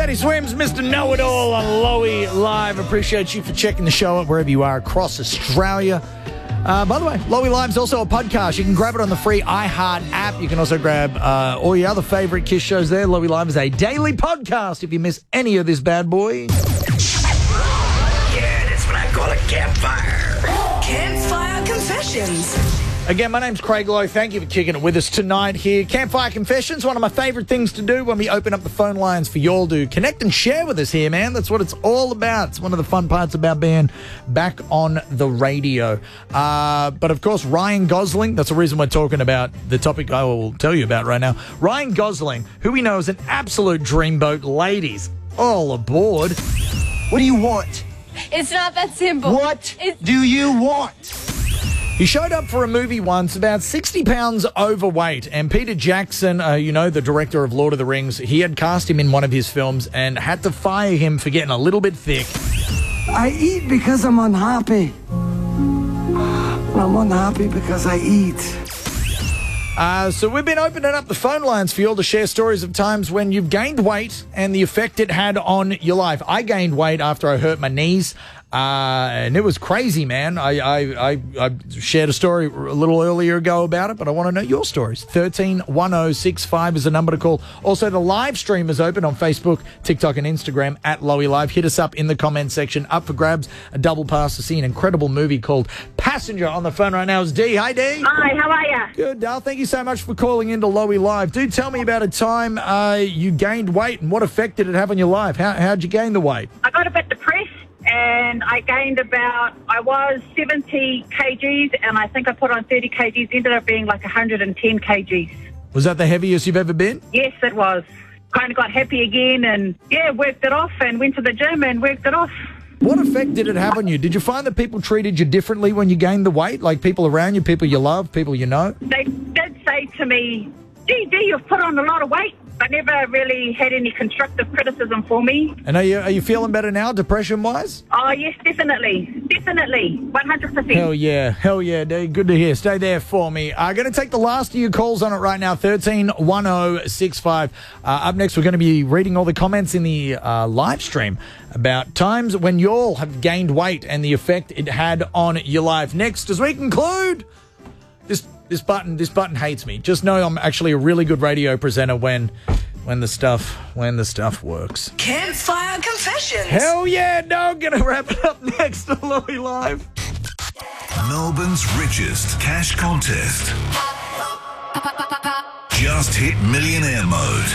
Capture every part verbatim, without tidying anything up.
Teddy Swims, Mister Know-It-All on Lowy Live. Appreciate you for checking the show out wherever you are across Australia. Uh, by the way, Lowy Live's also a podcast. You can grab it on the free iHeart app. You can also grab uh, all your other favourite KISS shows there. Lowy Live is a daily podcast if you miss any of this bad boy. Yeah, that's what I call a campfire. Campfire Confessions. Again, my name's Craig Lowe. Thank you for kicking it with us tonight here. Campfire Confessions, one of my favourite things to do when we open up the phone lines for y'all to connect and share with us here, man. That's what it's all about. It's one of the fun parts about being back on the radio. Uh, but, of course, Ryan Gosling, that's the reason we're talking about the topic I will tell you about right now. Ryan Gosling, who we know is an absolute dreamboat. Ladies, all aboard. What do you want? It's not that simple. What It's- do you want? He showed up for a movie once, about sixty pounds overweight, and Peter Jackson, uh, you know, the director of Lord of the Rings, he had cast him in one of his films and had to fire him for getting a little bit thick. I eat because I'm unhappy. I'm unhappy because I eat. Uh, so we've been opening up the phone lines for you all to share stories of times when you've gained weight and the effect it had on your life. I gained weight after I hurt my knees. Uh, and it was crazy, man. I, I, I, I shared a story a little earlier ago about it, but I want to know your stories. one three one zero six five is the number to call. Also, the live stream is open on Facebook, TikTok, and Instagram at Lowy Live. Hit us up in the comment section. Up for grabs, a double pass to see an incredible movie called Passenger. On the phone right now is Dee. Hi, Dee. Hi, how are you? Good, Dal. Thank you so much for calling into Lowy Live. Do tell me about a time uh, you gained weight and what effect did it have on your life? How, how'd you gain the weight? I got a bit depressed and I gained about, I was seventy kilograms and I think I put on thirty kilograms, ended up being like one hundred ten kilograms. Was that the heaviest you've ever been? Yes, it was. Kind of got happy again and, yeah, worked it off and went to the gym and worked it off. What effect did it have on you? Did you find that people treated you differently when you gained the weight? Like people around you, people you love, people you know? They did say to me, gee, Dee, you've put on a lot of weight. I never really had any constructive criticism for me. And are you, are you feeling better now, depression-wise? Oh, yes, definitely. Definitely. one hundred percent. Hell yeah. Hell yeah, Dave. Good to hear. Stay there for me. I'm going to take the last of your calls on it right now, one three one zero six five. Uh, up next, we're going to be reading all the comments in the uh, live stream about times when you all have gained weight and the effect it had on your life. Next, as we conclude, this this button this button hates me. Just know I'm actually a really good radio presenter when when the stuff when the stuff works. Campfire Confessions. Hell yeah, dog. Gonna wrap it up next to Lowy Live. Melbourne's richest cash contest. Just hit millionaire mode.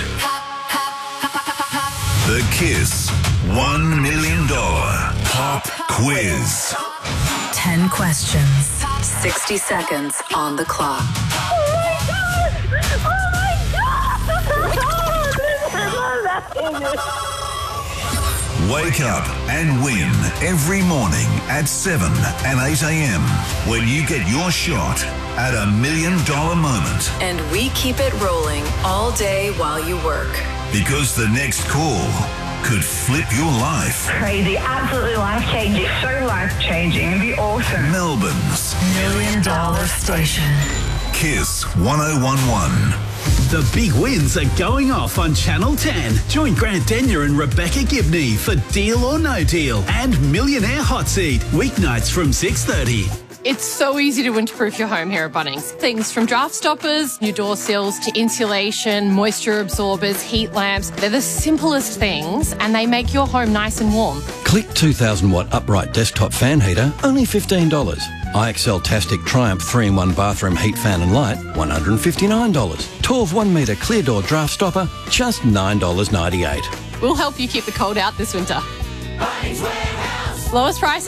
The KISS one million dollars Pop Quiz. ten questions. sixty seconds on the clock. Oh, my God! Oh, my God! Wake up and win every morning at seven and eight a.m. when you get your shot at a million dollar moment. And we keep it rolling all day while you work. Because the next call could flip your life. Crazy, absolutely life-changing. So life-changing. It'd be awesome. Melbourne's Million Dollar Station. KISS one oh one one. The big wins are going off on Channel ten. Join Grant Denyer and Rebecca Gibney for Deal or No Deal and Millionaire Hot Seat, weeknights from six thirty. It's so easy to winterproof your home here at Bunnings. Things from draft stoppers, new door sills, to insulation, moisture absorbers, heat lamps. They're the simplest things and they make your home nice and warm. Click two thousand watt upright desktop fan heater, only fifteen dollars. I X L Tastic Triumph three in one bathroom heat fan and light, one hundred fifty-nine dollars. twelve one metre clear door draft stopper, just nine dollars ninety-eight. We'll help you keep the cold out this winter. Lowest prices.